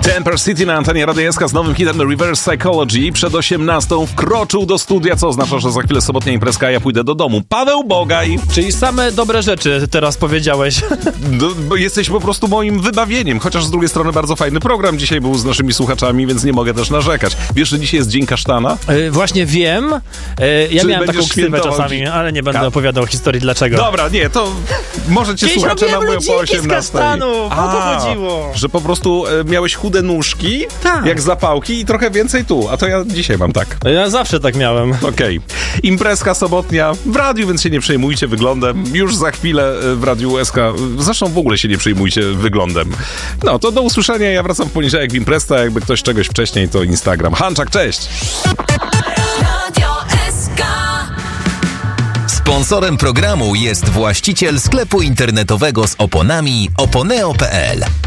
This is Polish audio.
Temper City na antenie Radia SK z nowym hitem The Reverse Psychology. Przed 18 wkroczył do studia, co oznacza, że za chwilę sobotnia imprezka, a ja pójdę do domu. Paweł Bogaj. Czyli same dobre rzeczy teraz powiedziałeś. Bo jesteś po prostu moim wybawieniem, chociaż z drugiej strony bardzo fajny program dzisiaj był z naszymi słuchaczami, więc nie mogę też narzekać. Wiesz, że dzisiaj jest Dzień Kasztana? Właśnie wiem. Ja Czy miałem taką ksywę czasami, ale nie będę opowiadał historii dlaczego. Dobra, nie, to może cię słuchacze namują po 18. Kasztanów, o to chodziło. Że po prostu miałeś chude nóżki, tak, jak zapałki i trochę więcej tu, a to ja dzisiaj mam tak. Ja zawsze tak miałem. Okej. Imprezka sobotnia w radiu, więc się nie przejmujcie wyglądem. Już za chwilę w Radiu SK. Zresztą w ogóle się nie przejmujcie wyglądem. No, to do usłyszenia. Ja wracam w poniedziałek w imprezce. Jakby ktoś czegoś wcześniej, to Instagram. Hanczak, cześć! Sponsorem programu jest właściciel sklepu internetowego z oponami oponeo.pl.